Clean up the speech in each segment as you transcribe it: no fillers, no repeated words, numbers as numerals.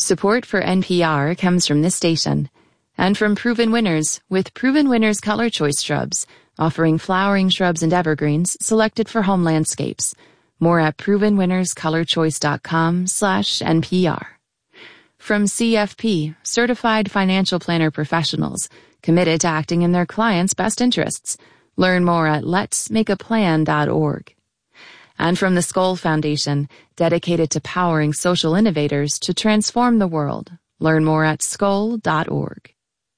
Support for NPR comes from this station and from Proven Winners with Proven Winners Color Choice Shrubs, offering flowering shrubs and evergreens selected for home landscapes. More at provenwinnerscolorchoice.com/NPR. From CFP, Certified Financial Planner Professionals, committed to acting in their clients' best interests. Learn more at letsmakeaplan.org. And from the Skoll Foundation, dedicated to powering social innovators to transform the world. Learn more at skoll.org.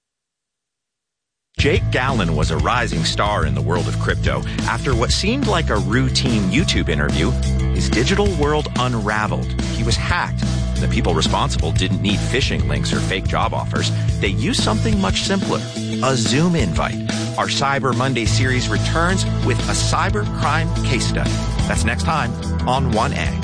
Jake Gallen was a rising star in the world of crypto. After what seemed like a routine YouTube interview, his digital world unraveled. He was hacked. The people responsible didn't need phishing links or fake job offers. They used something much simpler, a Zoom invite. Our Cyber Monday series returns with a cyber crime case study. That's next time on 1A.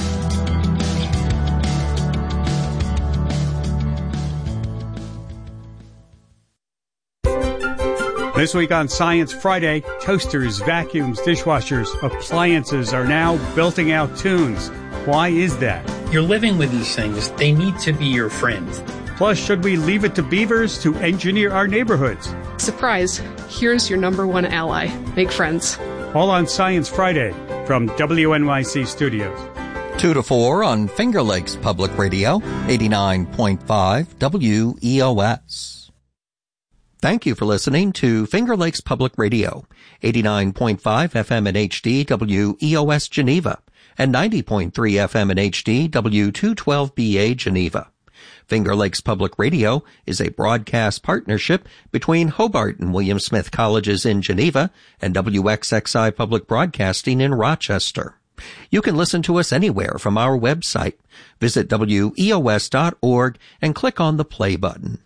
This week on Science Friday, toasters, vacuums, dishwashers, appliances are now belting out tunes. Why is that? You're living with these things. They need to be your friend. Plus, should we leave it to beavers to engineer our neighborhoods? Surprise! Here's your number one ally. Make friends. All on Science Friday from WNYC Studios. 2 to 4 on Finger Lakes Public Radio, 89.5 WEOS. Thank you for listening to Finger Lakes Public Radio, 89.5 FM in HD WEOS Geneva, and 90.3 FM in HD W212BA Geneva. Finger Lakes Public Radio is a broadcast partnership between Hobart and William Smith Colleges in Geneva and WXXI Public Broadcasting in Rochester. You can listen to us anywhere from our website. Visit WEOS.org and click on the play button.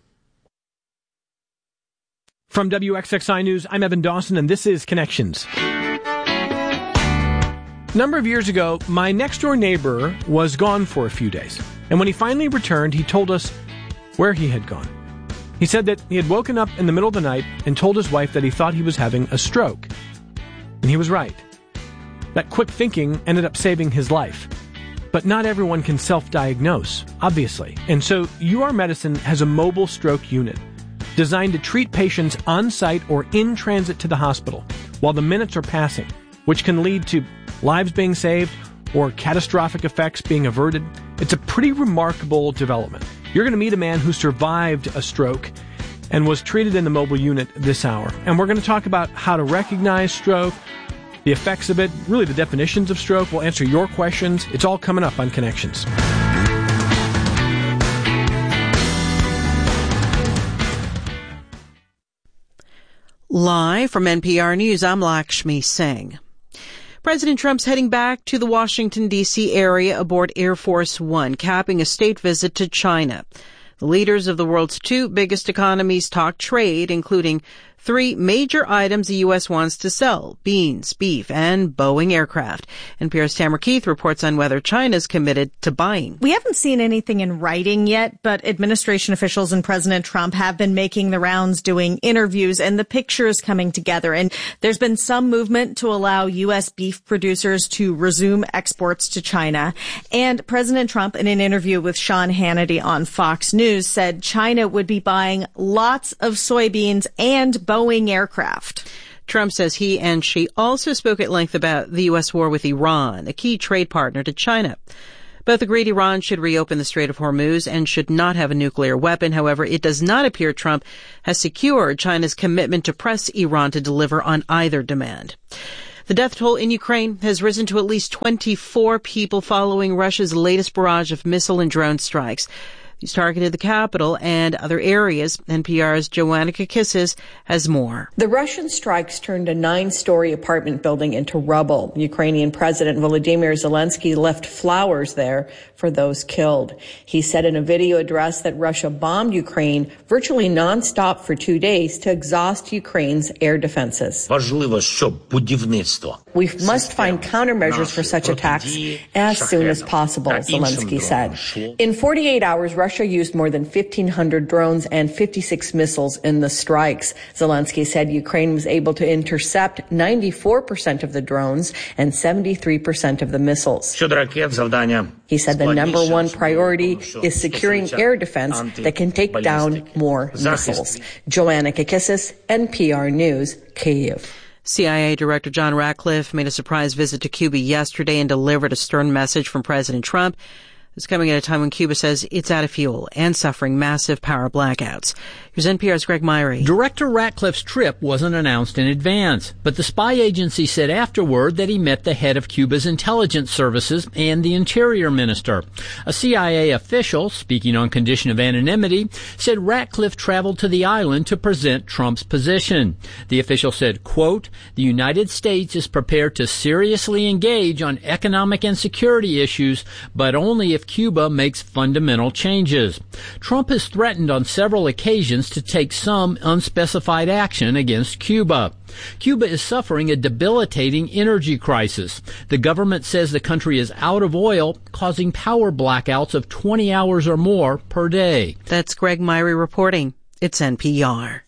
From WXXI News, I'm Evan Dawson, and this is Connections. A number of years ago, my next-door neighbor was gone for a few days. And when he finally returned, he told us where he had gone. He said that he had woken up in the middle of the night and told his wife that he thought he was having a stroke. And he was right. That quick thinking ended up saving his life. But not everyone can self-diagnose, obviously. And so UR Medicine has a mobile stroke unit designed to treat patients on-site or in transit to the hospital while the minutes are passing, which can lead to lives being saved or catastrophic effects being averted. It's a pretty remarkable development. You're going to meet a man who survived a stroke and was treated in the mobile unit this hour. And we're going to talk about how to recognize stroke, the effects of it, really the definitions of stroke. We'll answer your questions. It's all coming up on Connections. Live from NPR News, I'm Lakshmi Singh. President Trump's heading back to the Washington, D.C. area aboard Air Force One, capping a state visit to China. The leaders of the world's two biggest economies talk trade, including three major items the U.S. wants to sell: beans, beef, and Boeing aircraft. NPR's Tamara Keith reports on whether China's committed to buying. We haven't seen anything in writing yet, but administration officials and President Trump have been making the rounds, doing interviews, and the picture is coming together. And there's been some movement to allow U.S. beef producers to resume exports to China. And President Trump, in an interview with Sean Hannity on Fox News, said China would be buying lots of soybeans and Boeing aircraft. Trump says he and she also spoke at length about the U.S. war with Iran, a key trade partner to China. Both agreed Iran should reopen the Strait of Hormuz and should not have a nuclear weapon. However, it does not appear Trump has secured China's commitment to press Iran to deliver on either demand. The death toll in Ukraine has risen to at least 24 people following Russia's latest barrage of missile and drone strikes. These targeted the capital and other areas. NPR's Joanna Kakissis has more. The Russian strikes turned a 9-story apartment building into rubble. Ukrainian President Volodymyr Zelensky left flowers there for those killed. He said in a video address that Russia bombed Ukraine virtually nonstop for 2 days to exhaust Ukraine's air defenses. We must find countermeasures for such attacks as soon as possible, Zelensky said. In 48 hours, Russia Russia used more than 1,500 drones and 56 missiles in the strikes. Zelensky said Ukraine was able to intercept 94% of the drones and 73% of the missiles. He said the number one priority is securing air defense that can take down more missiles. Joanna Kakissis, NPR News, Kyiv. CIA Director John Ratcliffe made a surprise visit to Cuba yesterday and delivered a stern message from President Trump. It's coming at a time when Cuba says it's out of fuel and suffering massive power blackouts. Here's NPR's Greg Myrie. Director Ratcliffe's trip wasn't announced in advance, but the spy agency said afterward that he met the head of Cuba's intelligence services and the interior minister. A CIA official, speaking on condition of anonymity, said Ratcliffe traveled to the island to present Trump's position. The official said, quote, "The United States is prepared to seriously engage on economic and security issues, but only if Cuba makes fundamental changes." Trump has threatened on several occasions to take some unspecified action against Cuba. Cuba is suffering a debilitating energy crisis. The government says the country is out of oil, causing power blackouts of 20 hours or more per day. That's Greg Myrie reporting. It's NPR.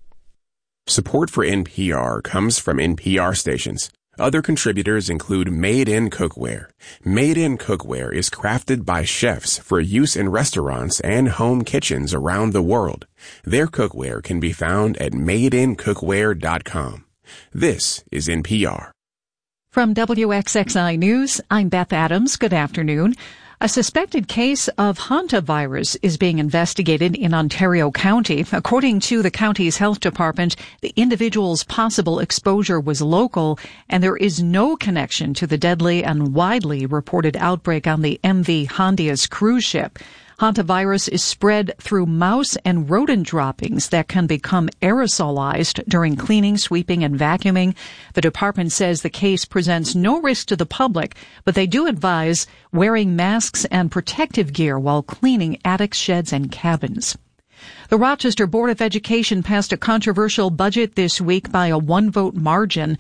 Support for NPR comes from NPR stations. Other contributors include Made in Cookware. Made in Cookware is crafted by chefs for use in restaurants and home kitchens around the world. Their cookware can be found at madeincookware.com. This is NPR. From WXXI News, I'm Beth Adams. Good afternoon. A suspected case of hantavirus is being investigated in Ontario County. According to the county's health department, the individual's possible exposure was local, and there is no connection to the deadly and widely reported outbreak on the MV Hondias cruise ship. Hantavirus is spread through mouse and rodent droppings that can become aerosolized during cleaning, sweeping, and vacuuming. The department says the case presents no risk to the public, but they do advise wearing masks and protective gear while cleaning attics, sheds, and cabins. The Rochester Board of Education passed a controversial budget this week by a one-vote margin.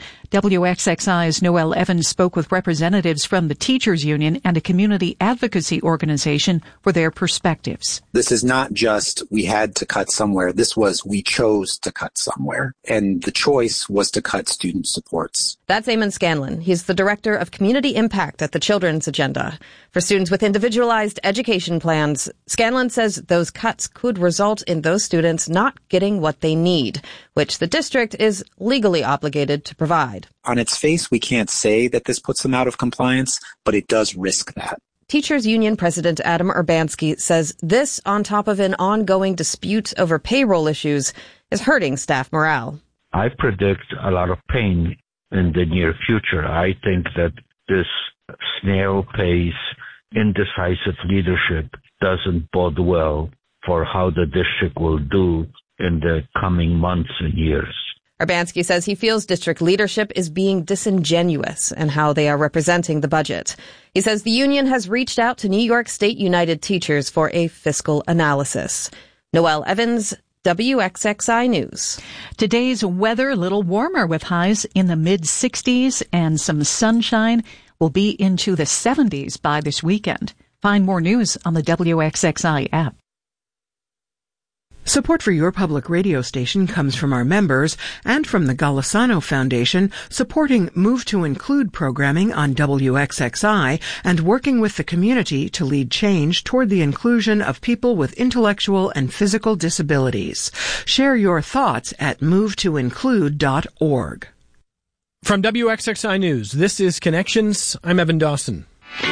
WXXI's Noelle Evans spoke with representatives from the Teachers Union and a community advocacy organization for their perspectives. This is not just we had to cut somewhere. This was we chose to cut somewhere. And the choice was to cut student supports. That's Eamon Scanlon. He's the Director of Community Impact at the Children's Agenda. For students with individualized education plans, Scanlon says those cuts could result in those students not getting what they need, which the district is legally obligated to provide. On its face, we can't say that this puts them out of compliance, but it does risk that. Teachers Union President Adam Urbanski says this, on top of an ongoing dispute over payroll issues, is hurting staff morale. I predict a lot of pain in the near future. I think that this snail pace, indecisive leadership doesn't bode well for how the district will do in the coming months and years. Urbanski says he feels district leadership is being disingenuous in how they are representing the budget. He says the union has reached out to New York State United Teachers for a fiscal analysis. Noelle Evans, WXXI News. Today's weather a little warmer with highs in the mid-60s and some sunshine. Will be into the 70s by this weekend. Find more news on the WXXI app. Support for your public radio station comes from our members and from the Golisano Foundation, supporting Move to Include programming on WXXI and working with the community to lead change toward the inclusion of people with intellectual and physical disabilities. Share your thoughts at movetoinclude.org. From WXXI News, this is Connections. I'm Evan Dawson.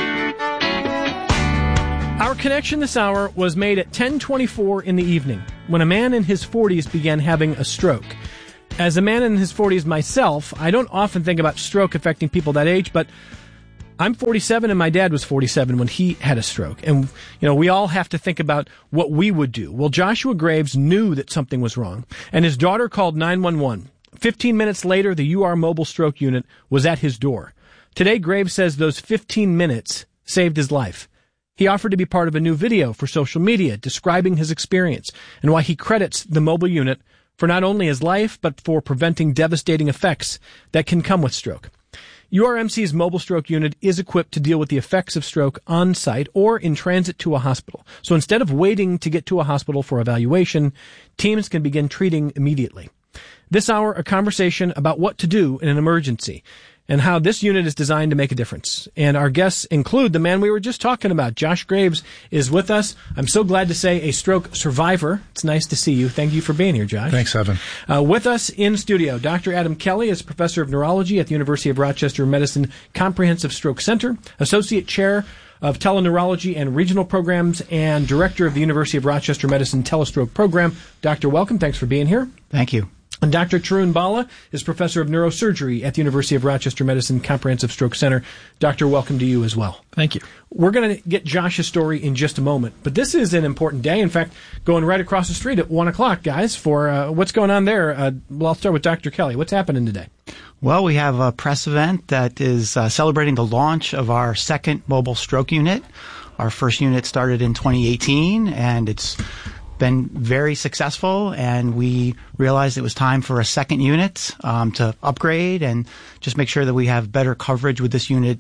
Our connection this hour was made at 10:24 in the evening, when a man in his 40s began having a stroke. As a man in his 40s myself, I don't often think about stroke affecting people that age, but I'm 47 and my dad was 47 when he had a stroke. And, we all have to think about what we would do. Well, Joshua Graves knew that something was wrong, and his daughter called 911. 15 minutes later, the UR Mobile Stroke Unit was at his door. Today, Graves says those 15 minutes saved his life. He offered to be part of a new video for social media describing his experience and why he credits the mobile unit for not only his life, but for preventing devastating effects that can come with stroke. URMC's mobile stroke unit is equipped to deal with the effects of stroke on site or in transit to a hospital. So instead of waiting to get to a hospital for evaluation, teams can begin treating immediately. This hour, a conversation about what to do in an emergency and how this unit is designed to make a difference. And our guests include the man we were just talking about. Josh Graves is with us. I'm so glad to say a stroke survivor. It's nice to see you. Thank you for being here, Josh. Thanks, Evan. With us in studio, Dr. Adam Kelly is professor of neurology at the University of Rochester Medicine Comprehensive Stroke Center, associate chair of teleneurology and regional programs, and director of the University of Rochester Medicine Telestroke Program. Doctor, welcome. Thanks for being here. Thank you. And Dr. Tarun Bala is professor of neurosurgery at the University of Rochester Medicine Comprehensive Stroke Center. Doctor, welcome to you as well. Thank you. We're going to get Josh's story in just a moment, but this is an important day. In fact, going right across the street at 1 o'clock, guys, for what's going on there. Well, I'll start with Dr. Kelly. What's happening today? Well, we have a press event that is celebrating the launch of our second mobile stroke unit. Our first unit started in 2018, and it's been very successful, and we realized it was time for a second unit to upgrade and just make sure that we have better coverage with this unit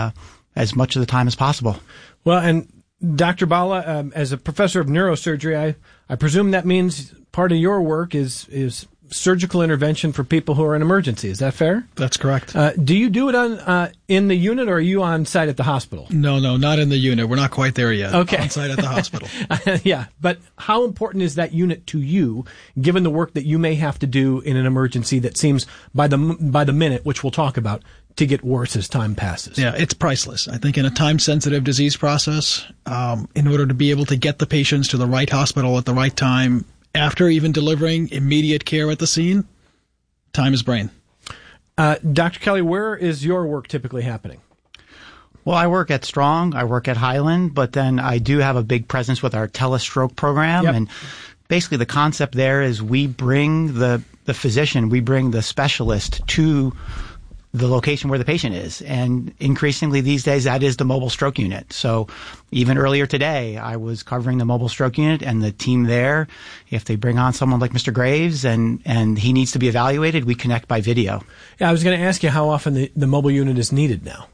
as much of the time as possible. Well, and Dr. Bala, as a professor of neurosurgery, I presume that means part of your work is surgical intervention for people who are in emergency. Is that fair? That's correct. Do you do it on in the unit, or are you on site at the hospital? No, not in the unit. We're not quite there yet. Okay. On site at the hospital. Yeah, but how important is that unit to you, given the work that you may have to do in an emergency that seems, by the minute, which we'll talk about, to get worse as time passes? Yeah, it's priceless. I think in a time-sensitive disease process, in order to be able to get the patients to the right hospital at the right time, after even delivering immediate care at the scene, time is brain. Dr. Kelly, where is your work typically happening? Well, I work at Strong, I work at Highland, but then I do have a big presence with our telestroke program. Yep. And basically the concept there is we bring the physician, we bring the specialist to the location where the patient is. And increasingly these days, that is the mobile stroke unit. So even earlier today, I was covering the mobile stroke unit, and the team there, if they bring on someone like Mr. Graves and he needs to be evaluated, we connect by video. Yeah, I was going to ask you how often the mobile unit is needed now.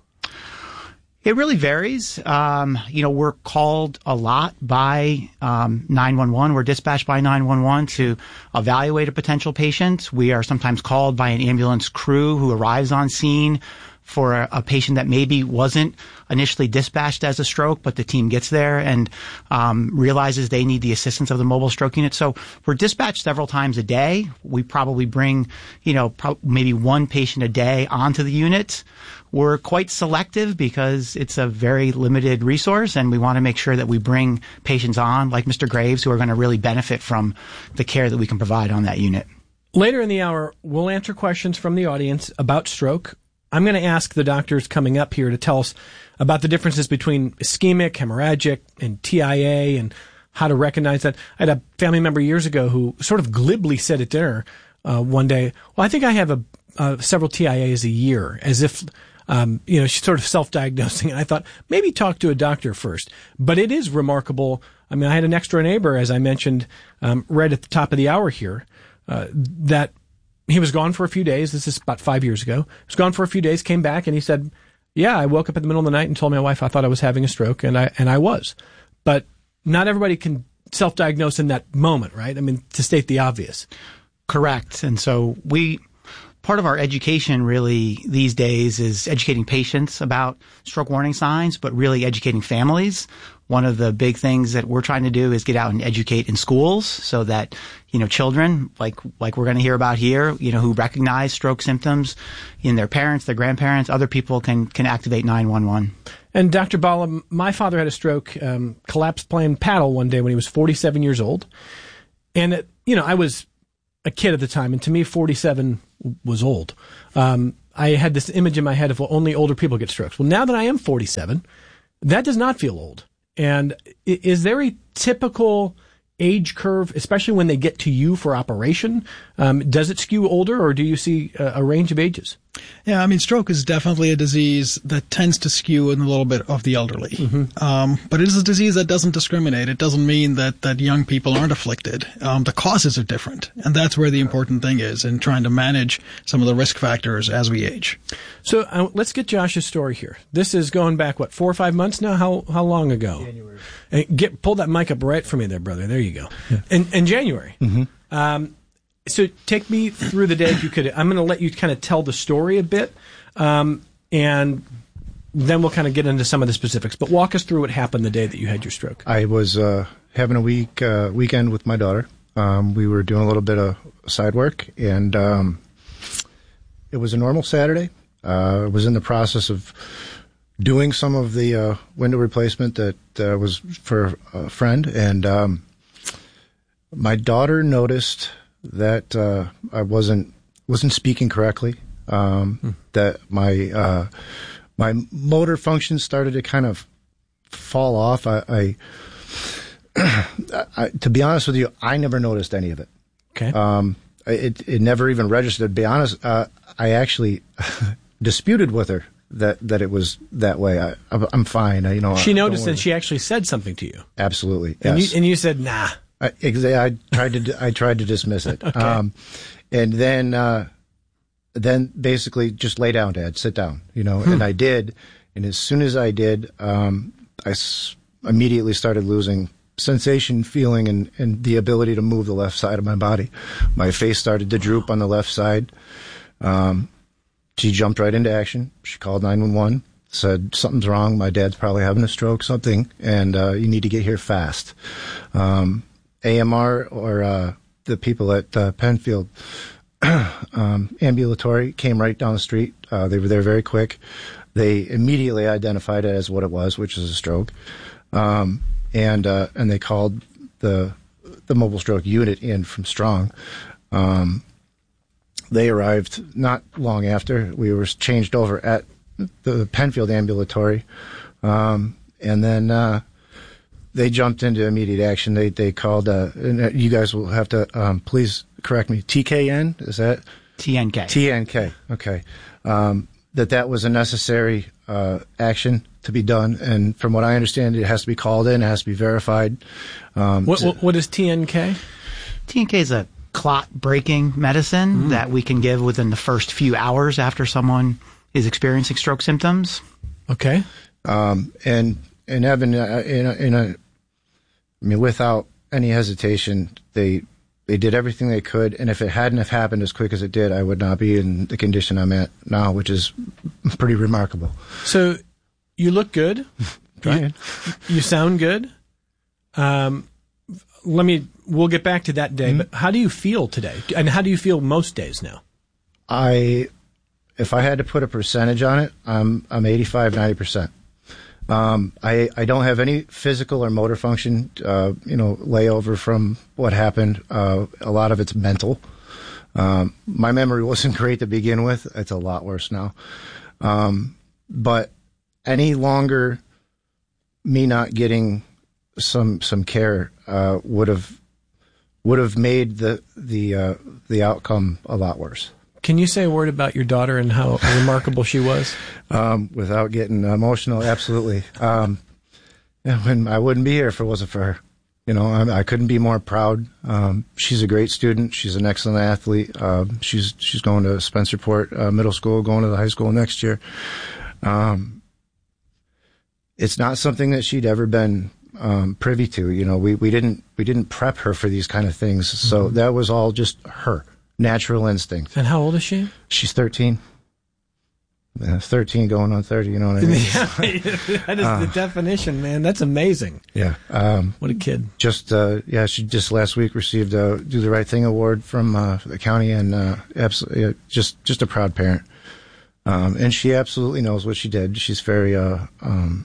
It really varies. We're called a lot by 911. We're dispatched by 911 to evaluate a potential patient. We are sometimes called by an ambulance crew who arrives on scene for a patient that maybe wasn't initially dispatched as a stroke, but the team gets there and realizes they need the assistance of the mobile stroke unit. So we're dispatched several times a day. We probably bring, maybe one patient a day onto the unit. We're quite selective because it's a very limited resource, and we want to make sure that we bring patients on, like Mr. Graves, who are going to really benefit from the care that we can provide on that unit. Later in the hour, we'll answer questions from the audience about stroke. I'm going to ask the doctors coming up here to tell us about the differences between ischemic, hemorrhagic, and TIA, and how to recognize that. I had a family member years ago who sort of glibly said at dinner one day, well, I think I have several TIAs a year, as if she's sort of self-diagnosing. And I thought, maybe talk to a doctor first. But it is remarkable. I mean, I had an next-door neighbor, as I mentioned, right at the top of the hour here, that he was gone for a few days. This is about 5 years ago. He was gone for a few days, came back, and he said, yeah, I woke up in the middle of the night and told my wife I thought I was having a stroke, and I was. But not everybody can self-diagnose in that moment, right? I mean, to state the obvious. Correct. And so part of our education really these days is educating patients about stroke warning signs, but really educating families. One of the big things that we're trying to do is get out and educate in schools so that, children, like we're going to hear about here, who recognize stroke symptoms in their parents, their grandparents, other people can activate 911. And Dr. Bala, my father had a stroke, collapsed playing paddle one day when he was 47 years old. And, I was a kid at the time, and to me, 47 was old. I had this image in my head of only older people get strokes. Well, now that I am 47, that does not feel old. And is there a typical age curve, especially when they get to you for operation? Does it skew older, or do you see a range of ages? Yeah, I mean, stroke is definitely a disease that tends to skew in a little bit of the elderly. But it is a disease that doesn't discriminate. It doesn't mean that young people aren't afflicted. The causes are different, and that's where the important thing is in trying to manage some of the risk factors as we age. So let's get Josh's story here. This is going back, 4 or 5 months now? How long ago? January. Pull that mic up right for me there, brother. There you go. Yeah. In January. So take me through the day if you could. I'm going to let you kind of tell the story a bit, and then we'll kind of get into some of the specifics. But walk us through what happened the day that you had your stroke. I was having a weekend with my daughter. We were doing a little bit of side work, and it was a normal Saturday. I was in the process of doing some of the window replacement that was for a friend, and my daughter noticed that I wasn't speaking correctly, that my motor function started to kind of fall off. I to be honest with you, I never noticed any of it. Okay. It never even registered. To be honest, I actually disputed with her that it was that way. I'm fine. She noticed, and she actually said something to you. Absolutely. Yes. And you said, nah. I tried to dismiss it. Okay. And then basically just lay down, Dad, sit down, and I did. And as soon as I did, I immediately started losing sensation, feeling, and the ability to move the left side of my body. My face started to droop on the left side. She jumped right into action. She called 911, said something's wrong. My dad's probably having a stroke, something, and you need to get here fast. AMR or the people at Penfield Ambulatory came right down the street. They were there very quick. They immediately identified it as what it was, which is a stroke, and they called the mobile stroke unit in from Strong. They arrived not long after. We were changed over at the Penfield Ambulatory, and then they jumped into immediate action. They called, and you guys will have to please correct me, TKN? Is that? TNK. TNK, okay. That was a necessary action to be done, and from what I understand, it has to be called in, it has to be verified. What is TNK? TNK is a clot-breaking medicine that we can give within the first few hours after someone is experiencing stroke symptoms. Okay. And Evan, without any hesitation, they did everything they could, and if it hadn't have happened as quick as it did, I would not be in the condition I'm at now, which is pretty remarkable. So, you look good. You sound good. We'll get back to that day, but how do you feel today? And how do you feel most days now? If I had to put a percentage on it, I'm 85, 90%. I don't have any physical or motor function, layover from what happened. A lot of it's mental. My memory wasn't great to begin with. It's a lot worse now. But any longer, me not getting some care would have made the outcome a lot worse. Can you say a word about your daughter and how remarkable she was? Without getting emotional, absolutely. When I wouldn't be here if it wasn't for her. I couldn't be more proud. She's a great student. She's an excellent athlete. She's going to Spencerport Middle School, going to the high school next year. It's not something that she'd ever been privy to. We didn't prep her for these kind of things. So that was all just her. Natural instinct. And how old is she? She's 13. 13 going on 30, you know what I mean? That is the definition, man. That's amazing. Yeah. What a kid. She just last week received a Do the Right Thing award from the county, and absolutely just a proud parent. And she absolutely knows what she did. She's very, I'm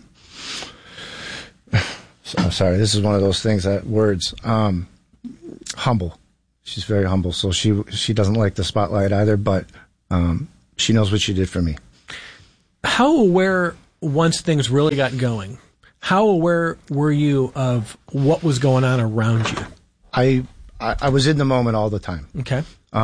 sorry, this is one of those things, words, humble. She's very humble, so she doesn't like the spotlight either, but she knows what she did for me. How aware, once things really got going, how aware were you of what was going on around you? I was in the moment all the time. Okay.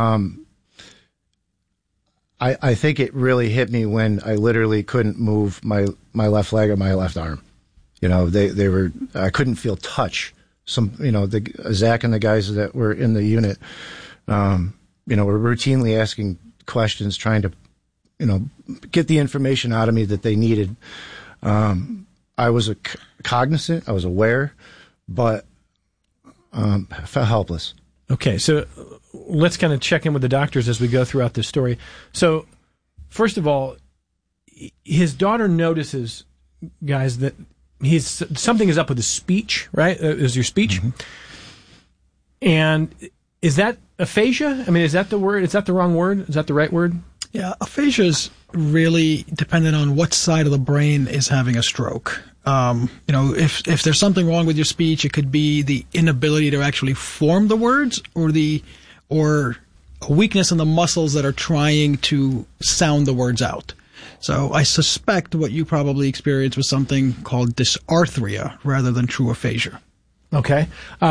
I think it really hit me when I literally couldn't move my left leg or my left arm. You know, they were, I couldn't feel touch. Zach and the guys that were in the unit, were routinely asking questions, trying to, get the information out of me that they needed. I was cognizant, I was aware, but I felt helpless. Okay, so let's kind of check in with the doctors as we go throughout this story. So, first of all, his daughter notices, guys, that something is up with his speech, right? Is your speech? Mm-hmm. And is that aphasia? I mean, is that the word? Is that the wrong word? Is that the right word? Yeah, aphasia is really dependent on what side of the brain is having a stroke. If there's something wrong with your speech, it could be the inability to actually form the words, or a weakness in the muscles that are trying to sound the words out. So I suspect what you probably experienced was something called dysarthria rather than true aphasia. Okay.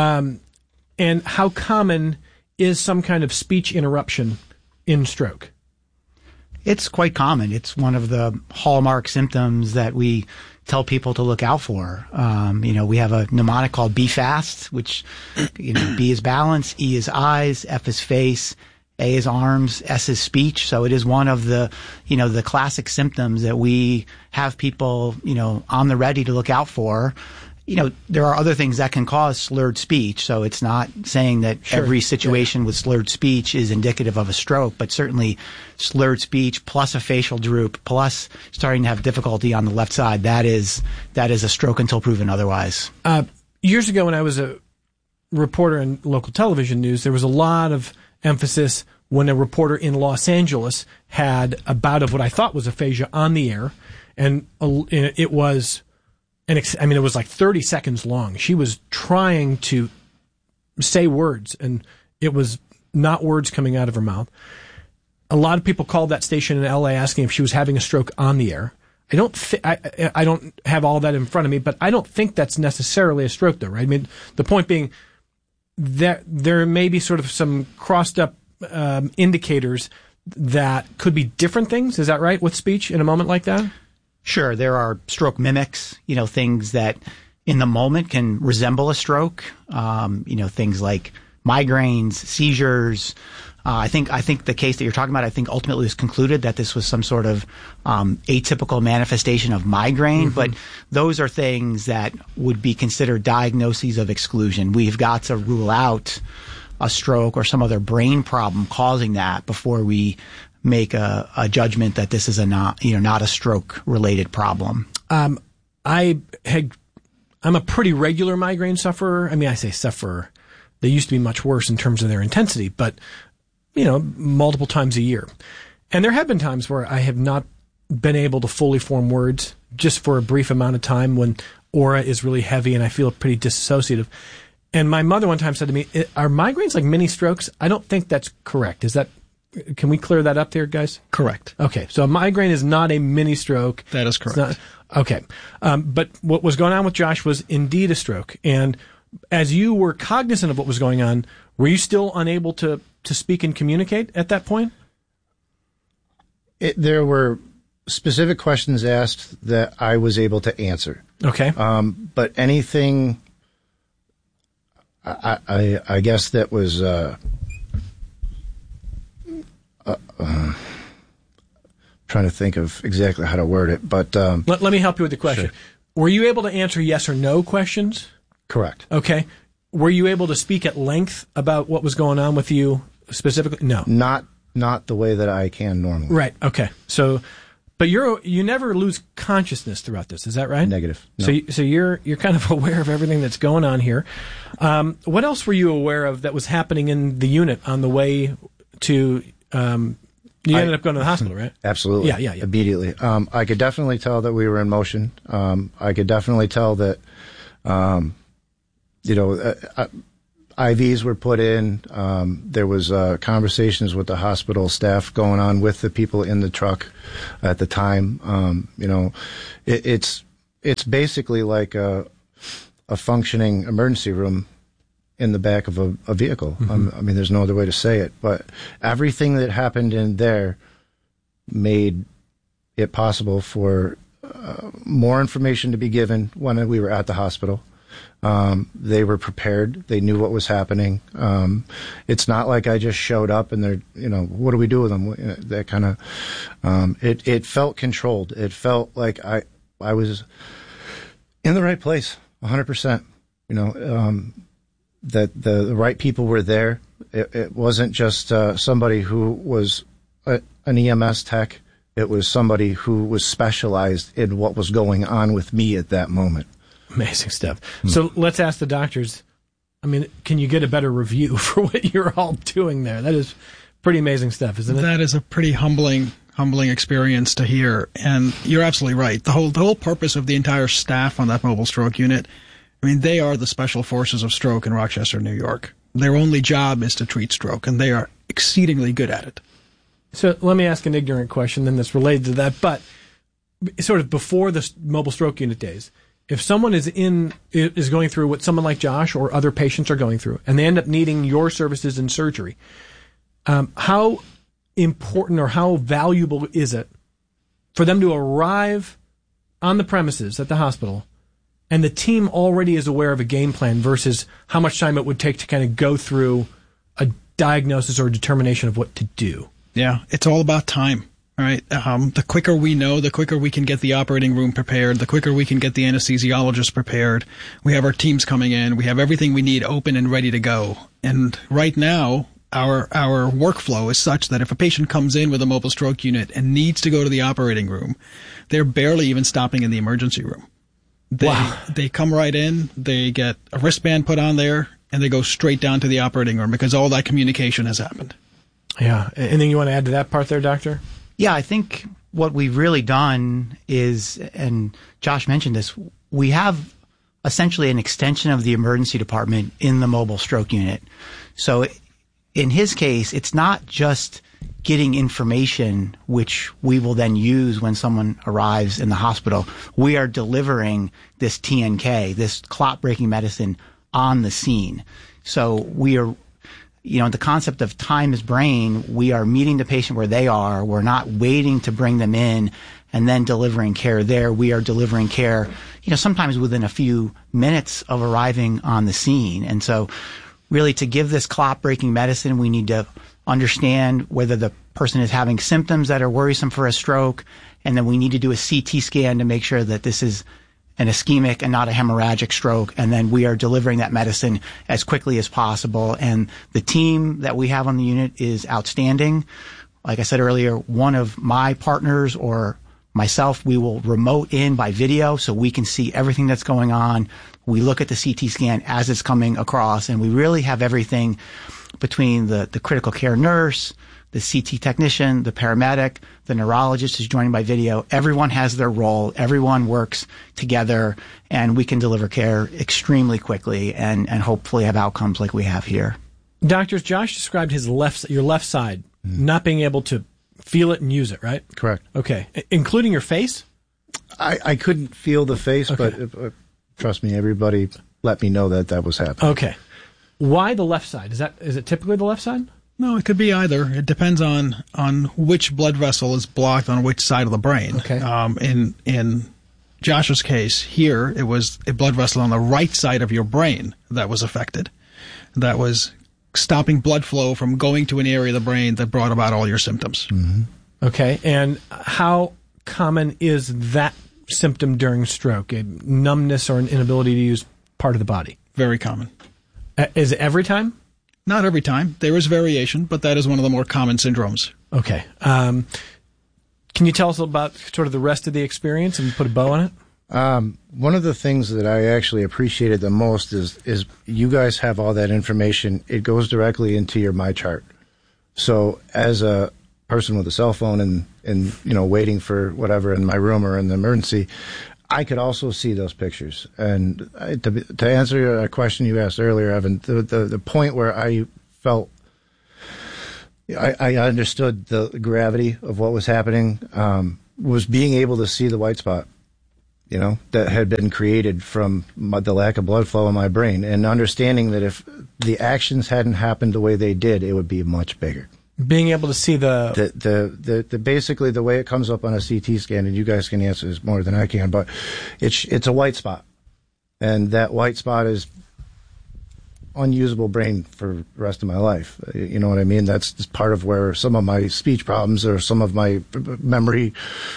And how common is some kind of speech interruption in stroke? It's quite common. It's one of the hallmark symptoms that we tell people to look out for. We have a mnemonic called B FAST, which, B is balance, E is eyes, F is face, A is arms, S is speech. So it is one of the, the classic symptoms that we have people, on the ready to look out for. There are other things that can cause slurred speech. So it's not saying that every situation with slurred speech is indicative of a stroke, but certainly slurred speech plus a facial droop plus starting to have difficulty on the left side, that is a stroke until proven otherwise. Years ago when I was a reporter in local television news, there was a lot of emphasis when a reporter in Los Angeles had a bout of what I thought was aphasia on the air, and it was it was like 30 seconds long. She was trying to say words, and it was not words coming out of her mouth. A lot of people called that station in LA asking if she was having a stroke on the air. I don't have all that in front of me, but I don't think that's necessarily a stroke, though, right? I mean, the point being that there may be sort of some crossed up indicators that could be different things. Is that right, with speech in a moment like that? Sure. There are stroke mimics, things that in the moment can resemble a stroke, things like migraines, seizures. I think the case that you're talking about, I think ultimately was concluded that this was some sort of atypical manifestation of migraine, but those are things that would be considered diagnoses of exclusion. We've got to rule out a stroke or some other brain problem causing that before we make a judgment that this is not a stroke related problem. I'm a pretty regular migraine sufferer. I mean, I say sufferer. They used to be much worse in terms of their intensity, but multiple times a year. And there have been times where I have not been able to fully form words just for a brief amount of time when aura is really heavy and I feel pretty dissociative. And my mother one time said to me, "Are migraines like mini strokes?" I don't think that's correct. Can we clear that up there, guys? Correct. Okay, so a migraine is not a mini stroke. That is correct. Okay. But what was going on with Josh was indeed a stroke. And as you were cognizant of what was going on, were you still unable to speak and communicate at that point? There were specific questions asked that I was able to answer. Okay. But anything, I guess that was... trying to think of exactly how to word it, but let me help you with the question. Sure. Were you able to answer yes or no questions? Correct. Okay. Were you able to speak at length about what was going on with you specifically? No. Not the way that I can normally. Right. Okay. So, but you never lose consciousness throughout this. Is that right? Negative. No. So you're kind of aware of everything that's going on here. What else were you aware of that was happening in the unit on the way to? You ended up going to the hospital, right? Absolutely. Yeah. Immediately. I could definitely tell that we were in motion. I could definitely tell that, IVs were put in. There was conversations with the hospital staff going on with the people in the truck at the time. It's basically like a functioning emergency room in the back of a vehicle. I mean, there's no other way to say it. But everything that happened in there made it possible for more information to be given when we were at the hospital. They were prepared. They knew what was happening. It's not like I just showed up and they're, what do we do with them? That kind of, it felt controlled. It felt like I was in the right place, 100%, that the right people were there. It wasn't just somebody who was an EMS tech. It was somebody who was specialized in what was going on with me at that moment. Amazing stuff. So let's ask the doctors, can you get a better review for what you're all doing there? That is pretty amazing stuff, isn't it? That is a pretty humbling experience to hear. And you're absolutely right. The whole purpose of the entire staff on that mobile stroke unit, they are the special forces of stroke in Rochester, New York. Their only job is to treat stroke, and they are exceedingly good at it. So let me ask an ignorant question then that's related to that, but sort of before the mobile stroke unit days, if someone is going through what someone like Josh or other patients are going through, and they end up needing your services in surgery, how important or how valuable is it for them to arrive on the premises at the hospital and the team already is aware of a game plan versus how much time it would take to kind of go through a diagnosis or a determination of what to do? Yeah, it's all about time. All right. The quicker we know, the quicker we can get the operating room prepared, the quicker we can get the anesthesiologist prepared. We have our teams coming in. We have everything we need open and ready to go. And right now, our workflow is such that if a patient comes in with a mobile stroke unit and needs to go to the operating room, they're barely even stopping in the emergency room. They come right in, they get a wristband put on there, and they go straight down to the operating room because all that communication has happened. Yeah. Anything you want to add to that part there, Doctor? Yeah, I think what we've really done is, and Josh mentioned this, we have essentially an extension of the emergency department in the mobile stroke unit. So in his case, it's not just getting information which we will then use when someone arrives in the hospital. We are delivering this TNK, this clot-breaking medicine, on the scene. So we are, the concept of time is brain, we are meeting the patient where they are. We're not waiting to bring them in and then delivering care there. We are delivering care, sometimes within a few minutes of arriving on the scene. And so really to give this clot-breaking medicine, we need to understand whether the person is having symptoms that are worrisome for a stroke, and then we need to do a CT scan to make sure that this is an ischemic and not a hemorrhagic stroke, and then we are delivering that medicine as quickly as possible. And the team that we have on the unit is outstanding. Like I said earlier, one of my partners or myself, we will remote in by video so we can see everything that's going on. We look at the CT scan as it's coming across, and we really have everything between the critical care nurse, the CT technician, the paramedic, the neurologist is joining by video. Everyone has their role. Everyone works together, and we can deliver care extremely quickly and hopefully have outcomes like we have here. Doctors, Josh described your left side not being able to feel it and use it, right? Correct. Okay. Including your face? I couldn't feel the face, okay. But trust me, everybody let me know that was happening. Okay. Why the left side? Is it typically the left side? No, it could be either. It depends on which blood vessel is blocked on which side of the brain. Okay. In Josh's case here, it was a blood vessel on the right side of your brain that was affected. That was stopping blood flow from going to an area of the brain that brought about all your symptoms. Mm-hmm. Okay. And how common is that symptom during stroke? A numbness or an inability to use part of the body? Very common. Is it every time? Not every time. There is variation, but that is one of the more common syndromes. Okay. Can you tell us about sort of the rest of the experience and put a bow on it? One of the things that I actually appreciated the most is you guys have all that information. It goes directly into your MyChart. So as a person with a cell phone and waiting for whatever in my room or in the emergency, I could also see those pictures. And to answer a question you asked earlier, Evan, the point where I felt I understood the gravity of what was happening was being able to see the white spot. that had been created from the lack of blood flow in my brain, and understanding that if the actions hadn't happened the way they did, it would be much bigger. Being able to see the basically the way it comes up on a CT scan, and you guys can answer this more than I can, but it's a white spot, and that white spot is unusable brain for the rest of my life. You know what I mean? That's just part of where some of my speech problems or some of my memory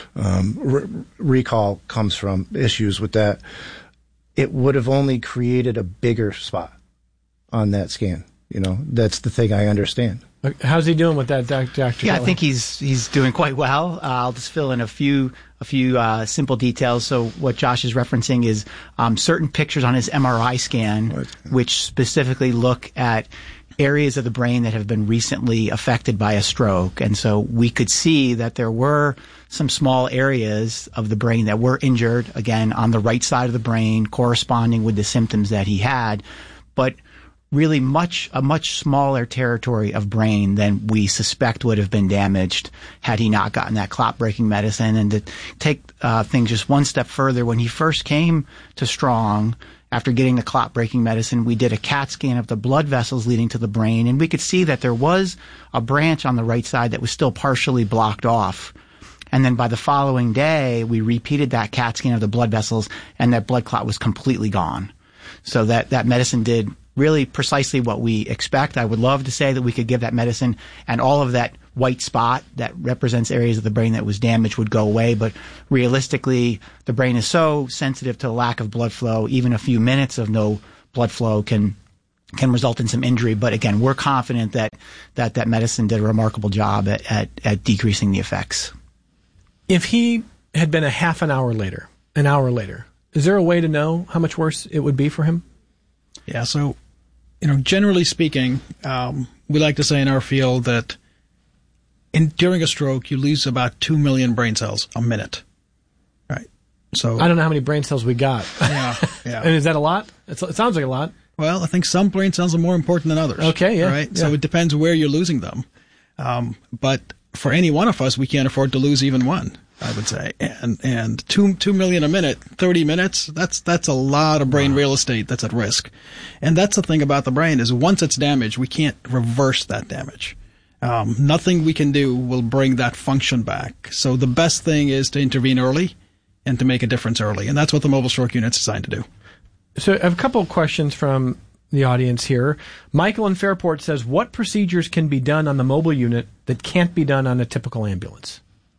recall comes from, issues with that. It would have only created a bigger spot on that scan. That's the thing I understand. How's he doing with that, Dr. Yeah, Kelly? I think he's doing quite well. I'll just fill in a few simple details. So what Josh is referencing is certain pictures on his MRI scan, which specifically look at areas of the brain that have been recently affected by a stroke. And so we could see that there were some small areas of the brain that were injured, again, on the right side of the brain, corresponding with the symptoms that he had. But really a much smaller territory of brain than we suspect would have been damaged had he not gotten that clot-breaking medicine. And to take things just one step further, when he first came to Strong, after getting the clot-breaking medicine, we did a CAT scan of the blood vessels leading to the brain, and we could see that there was a branch on the right side that was still partially blocked off. And then by the following day, we repeated that CAT scan of the blood vessels, and that blood clot was completely gone. So that medicine did really precisely what we expect. I would love to say that we could give that medicine and all of that white spot that represents areas of the brain that was damaged would go away. But realistically, the brain is so sensitive to the lack of blood flow, even a few minutes of no blood flow can result in some injury. But again, we're confident that medicine did a remarkable job at decreasing the effects. If he had been an hour later, is there a way to know how much worse it would be for him? Yeah, so, generally speaking, we like to say in our field that during a stroke, you lose about 2 million brain cells a minute. Right. So I don't know how many brain cells we got. Yeah. And is that a lot? It sounds like a lot. Well, I think some brain cells are more important than others. Okay, yeah. Right? Yeah. So it depends where you're losing them. But for any one of us, we can't afford to lose even one, I would say. And 2 million a minute, 30 minutes, that's a lot of brain real estate that's at risk. And that's the thing about the brain is once it's damaged, we can't reverse that damage. Nothing we can do will bring that function back. So the best thing is to intervene early and to make a difference early. And that's what the mobile stroke unit's designed to do. So I have a couple of questions from the audience here. Michael in Fairport says, what procedures can be done on the mobile unit that can't be done on a typical ambulance?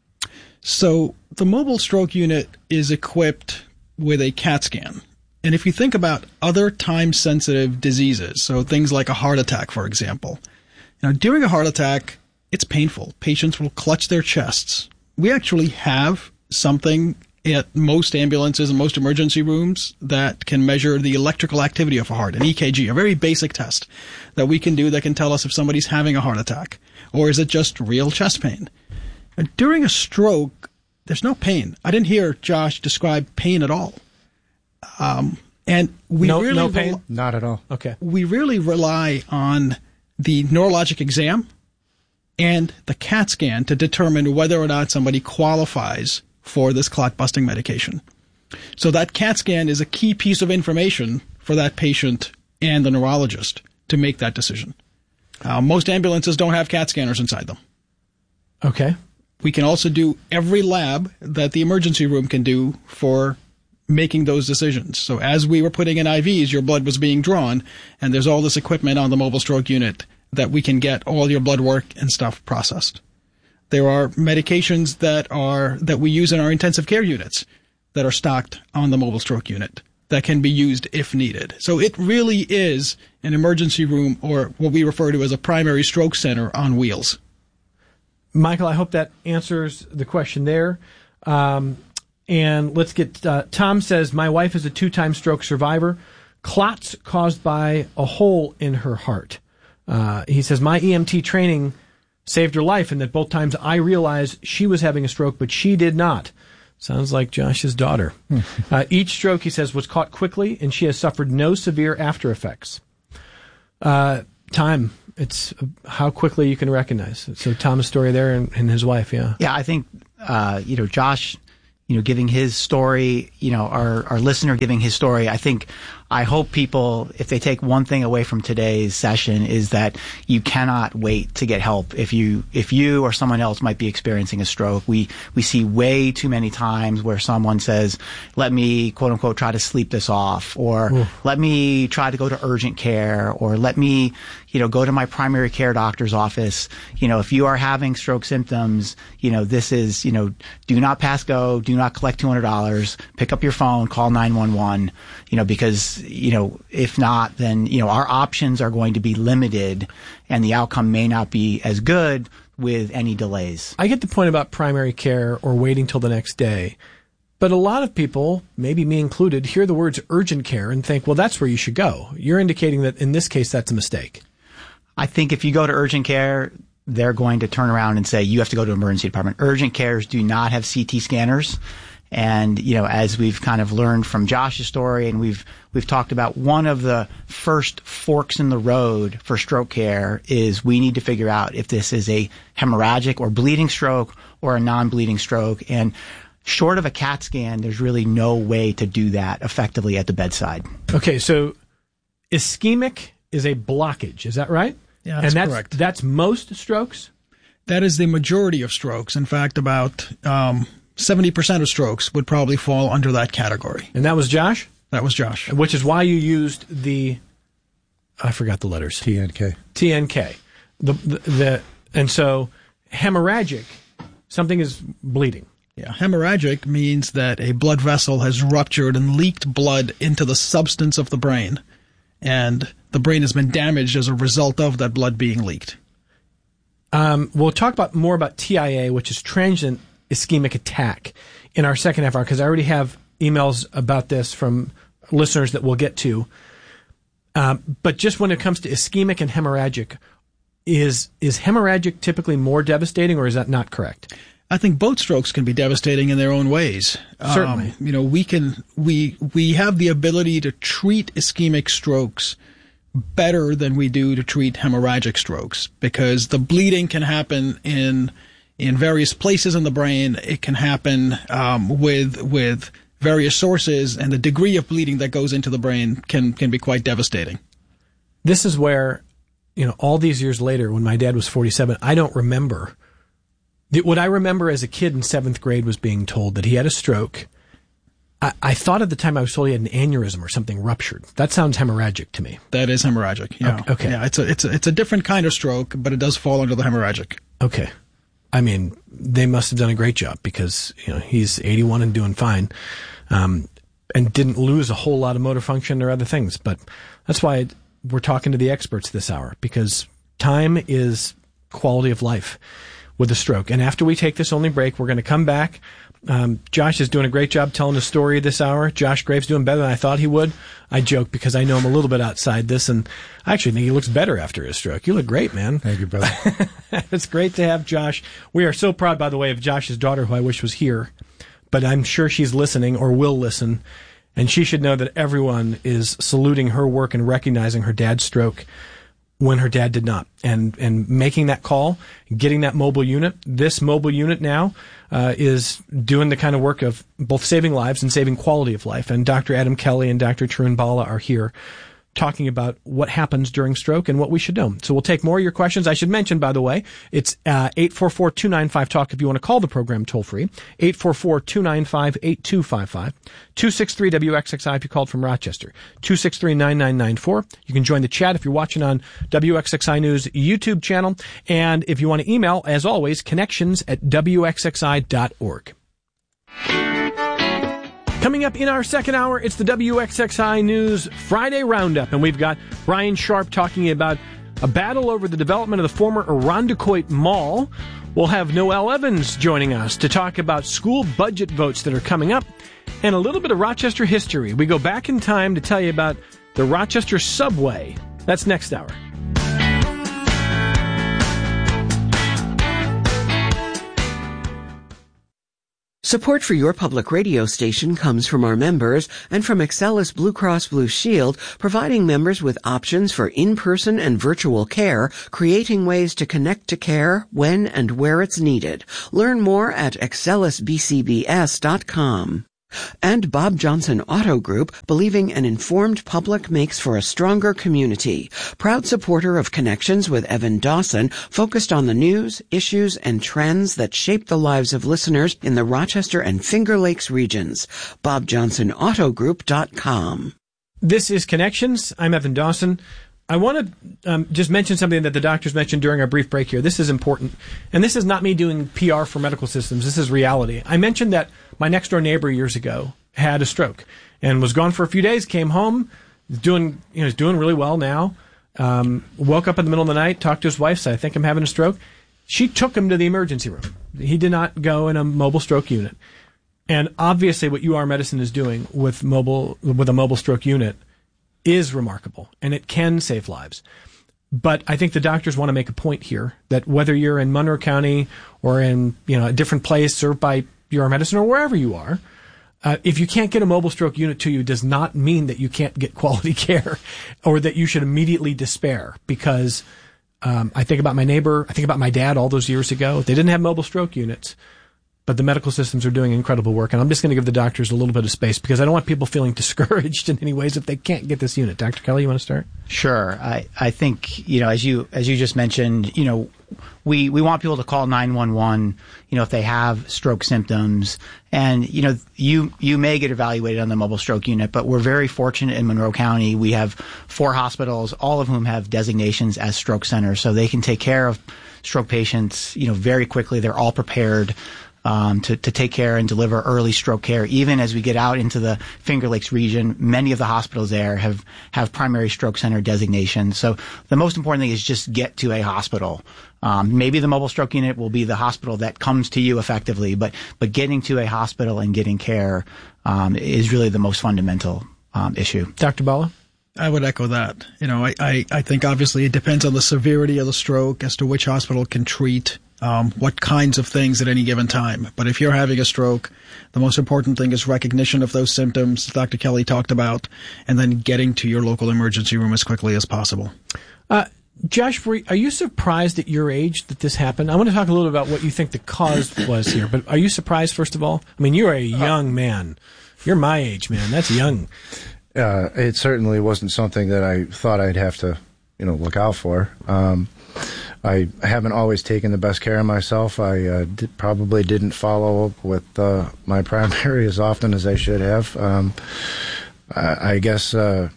So the mobile stroke unit is equipped with a CAT scan. And if you think about other time-sensitive diseases, so things like a heart attack, for example, during a heart attack, it's painful. Patients will clutch their chests. We actually have something at most ambulances and most emergency rooms that can measure the electrical activity of a heart, an EKG, a very basic test that we can do that can tell us if somebody's having a heart attack or is it just real chest pain. During a stroke, there's no pain. I didn't hear Josh describe pain at all. And we no really pain? Not at all. Okay. We really rely on the neurologic exam and the CAT scan to determine whether or not somebody qualifies for this clot-busting medication. So that CAT scan is a key piece of information for that patient and the neurologist to make that decision. Most ambulances don't have CAT scanners inside them. Okay. We can also do every lab that the emergency room can do for making those decisions. So as we were putting in IVs, your blood was being drawn, and there's all this equipment on the mobile stroke unit that we can get all your blood work and stuff processed. There are medications that we use in our intensive care units that are stocked on the mobile stroke unit that can be used if needed. So it really is an emergency room, or what we refer to as a primary stroke center on wheels. Michael, I hope that answers the question there. And let's get, Tom says, my wife is a 2-time stroke survivor. Clots caused by a hole in her heart. He says, my EMT training saved her life, and that both times I realized she was having a stroke, but she did not. Sounds like Josh's daughter. Each stroke, he says, was caught quickly, and she has suffered no severe after effects. Time. It's how quickly you can recognize. So Tom's story there and his wife, yeah. Yeah, I think, Josh giving his story, our listener giving his story. I hope people, if they take one thing away from today's session, is that you cannot wait to get help if you or someone else might be experiencing a stroke. We see way too many times where someone says, let me, quote unquote, try to sleep this off, or let me try to go to urgent care, or let me, go to my primary care doctor's office. If you are having stroke symptoms, this is, do not pass go, do not collect $200, pick up your phone, call 911, because, if not, then, our options are going to be limited and the outcome may not be as good with any delays. I get the point about primary care or waiting till the next day. But a lot of people, maybe me included, hear the words urgent care and think, well, that's where you should go. You're indicating that in this case, that's a mistake. I think if you go to urgent care, they're going to turn around and say, you have to go to emergency department. Urgent cares do not have CT scanners. And, as we've kind of learned from Josh's story, and we've talked about, one of the first forks in the road for stroke care is we need to figure out if this is a hemorrhagic or bleeding stroke or a non-bleeding stroke. And short of a CAT scan, there's really no way to do that effectively at the bedside. Okay, so ischemic is a blockage. Is that right? Yeah, that's correct. That's most strokes? That is the majority of strokes. In fact, about 70% of strokes would probably fall under that category. And that was Josh? That was Josh. Which is why you used I forgot the letters. TNK. And so hemorrhagic, something is bleeding. Yeah, hemorrhagic means that a blood vessel has ruptured and leaked blood into the substance of the brain, and the brain has been damaged as a result of that blood being leaked. We'll talk more about TIA, which is transient ischemic attack, in our second half hour, because I already have emails about this from listeners that we'll get to. But just when it comes to ischemic and hemorrhagic, is hemorrhagic typically more devastating, or is that not correct? I think both strokes can be devastating in their own ways. Certainly. We have the ability to treat ischemic strokes better than we do to treat hemorrhagic strokes, because the bleeding can happen in various places in the brain. It can happen with various sources, and the degree of bleeding that goes into the brain can be quite devastating. This is where, all these years later, when my dad was 47, I don't remember. What I remember as a kid in 7th grade was being told that he had a stroke. I thought at the time I was told he had an aneurysm or something ruptured. That sounds hemorrhagic to me. That is hemorrhagic. Yeah. Okay. Yeah, it's a different kind of stroke, but it does fall under the hemorrhagic. Okay. I mean, they must have done a great job, because he's 81 and doing fine, and didn't lose a whole lot of motor function or other things. But that's why we're talking to the experts this hour, because time is quality of life with a stroke. And after we take this only break, we're going to come back. Josh is doing a great job telling the story this hour. Josh Graves doing better than I thought he would. I joke because I know him a little bit outside this, and I actually think he looks better after his stroke. You look great, man. Thank you, brother. It's great to have Josh. We are so proud, by the way, of Josh's daughter, who I wish was here, but I'm sure she's listening or will listen, and she should know that everyone is saluting her work and recognizing her dad's stroke when her dad did not, and making that call, getting that mobile unit. This mobile unit now is doing the kind of work of both saving lives and saving quality of life. And Dr. Adam Kelly and Dr. Tarun Bala are here talking about what happens during stroke and what we should know. So we'll take more of your questions. I should mention, by the way, it's 844-295-TALK if you want to call the program toll-free, 844-295-8255, 263-WXXI if you called from Rochester, 263-9994. You can join the chat if you're watching on WXXI News YouTube channel. And if you want to email, as always, connections@WXXI.org. Coming up in our second hour, it's the WXXI News Friday Roundup, and we've got Brian Sharp talking about a battle over the development of the former Irondequoit Mall. We'll have Noel Evans joining us to talk about school budget votes that are coming up, and a little bit of Rochester history. We go back in time to tell you about the Rochester subway. That's next hour. Support for your public radio station comes from our members and from Excellus Blue Cross Blue Shield, providing members with options for in-person and virtual care, creating ways to connect to care when and where it's needed. Learn more at excellusbcbs.com. And Bob Johnson Auto Group, believing an informed public makes for a stronger community. Proud supporter of Connections with Evan Dawson, focused on the news, issues, and trends that shape the lives of listeners in the Rochester and Finger Lakes regions. BobJohnsonAutoGroup.com. This is Connections. I'm Evan Dawson. I want to just mention something that the doctors mentioned during our brief break here. This is important. And this is not me doing PR for medical systems. This is reality. I mentioned that my next-door neighbor years ago had a stroke and was gone for a few days, came home, he's doing really well now, woke up in the middle of the night, talked to his wife, said, I think I'm having a stroke. She took him to the emergency room. He did not go in a mobile stroke unit. And obviously what UR Medicine is doing with a mobile stroke unit is remarkable, and it can save lives. But I think the doctors want to make a point here that whether you're in Monroe County or in a different place served by UR Medicine or wherever you are, if you can't get a mobile stroke unit to you does not mean that you can't get quality care or that you should immediately despair. Because I think about my neighbor, I think about my dad all those years ago. They didn't have mobile stroke units, but the medical systems are doing incredible work. And I'm just going to give the doctors a little bit of space because I don't want people feeling discouraged in any ways if they can't get this unit. Dr. Kelly, you want to start? Sure. I think, as you just mentioned, we want people to call 911, if they have stroke symptoms. And, you may get evaluated on the mobile stroke unit, but we're very fortunate in Monroe County. We have 4 hospitals, all of whom have designations as stroke centers, so they can take care of stroke patients, very quickly. They're all prepared to take care and deliver early stroke care. Even as we get out into the Finger Lakes region, many of the hospitals there have primary stroke center designations. So the most important thing is just get to a hospital. Maybe the mobile stroke unit will be the hospital that comes to you effectively, but getting to a hospital and getting care is really the most fundamental issue. Dr. Bala? I would echo that. I think obviously it depends on the severity of the stroke as to which hospital can treat what kinds of things at any given time. But if you're having a stroke, the most important thing is recognition of those symptoms Dr. Kelly talked about, and then getting to your local emergency room as quickly as possible. Josh, are you surprised at your age that this happened? I want to talk a little about what you think the cause was here, but are you surprised, first of all? I mean, you're a young man. You're my age, man. That's young. It certainly wasn't something that I thought I'd have to, look out for. I haven't always taken the best care of myself. I probably didn't follow up with my primary as often as I should have. I guess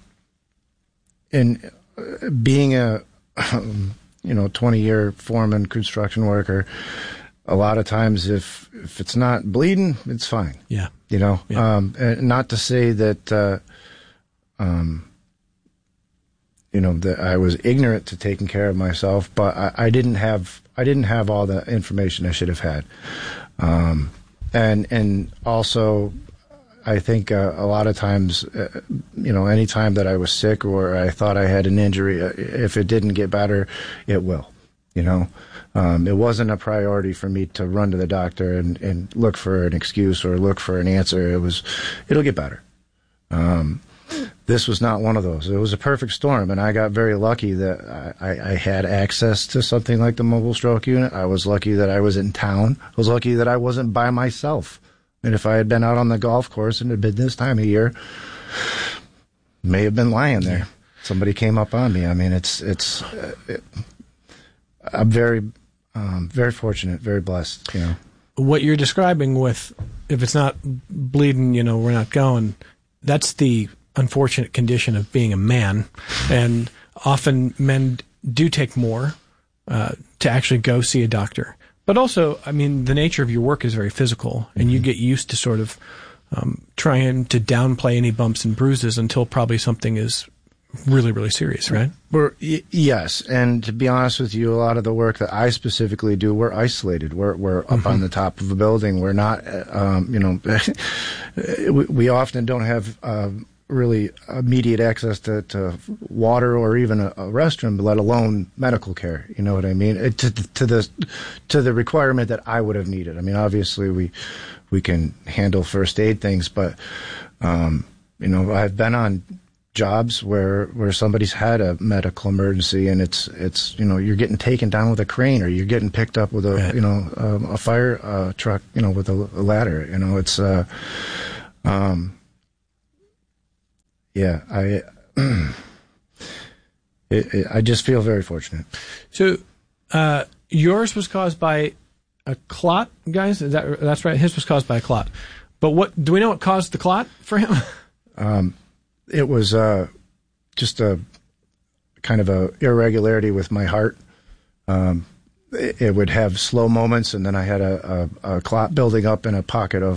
in being a 20-year foreman construction worker, a lot of times if it's not bleeding, it's fine. Yeah. Not to say that that I was ignorant to taking care of myself, but I didn't have all the information I should have had. And also, I think a lot of times, any time that I was sick or I thought I had an injury, if it didn't get better, it will. It wasn't a priority for me to run to the doctor and look for an excuse or look for an answer. It'll get better. This was not one of those. It was a perfect storm, and I got very lucky that I had access to something like the mobile stroke unit. I was lucky that I was in town. I was lucky that I wasn't by myself. And if I had been out on the golf course and it had been this time of year, may have been lying there. Somebody came up on me. I mean, I'm very, very fortunate, very blessed. What you're describing with, if it's not bleeding, we're not going. That's the unfortunate condition of being a man, and often men do take more to actually go see a doctor. But also, I mean, the nature of your work is very physical, and you get used to sort of trying to downplay any bumps and bruises until probably something is really, really serious, right? Yes, and to be honest with you, a lot of the work that I specifically do, we're isolated. We're up on the top of a building. We're not, we often don't have really immediate access to water or even a restroom, let alone medical care. You know what I mean? To the requirement that I would have needed. I mean, obviously we can handle first aid things. But, I've been on jobs where somebody's had a medical emergency, and it's you're getting taken down with a crane, or you're getting picked up with a fire truck, with a ladder. It's I just feel very fortunate. So, yours was caused by a clot, guys? That's right. His was caused by a clot. But what do we know? What caused the clot for him? It was just a kind of a irregularity with my heart. It would have slow moments, and then I had a clot building up in a pocket of